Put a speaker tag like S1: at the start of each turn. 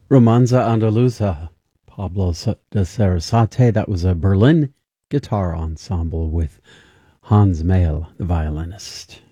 S1: Romanza Andaluza, Pablo de Sarasate. That was a Berlin guitar ensemble with Hans Mael, the violinist.